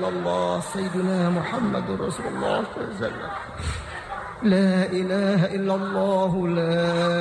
illallah Sayyidina Muhammadur Rasulullah sallallahu alaihi wasallam. La ilaha illallah, la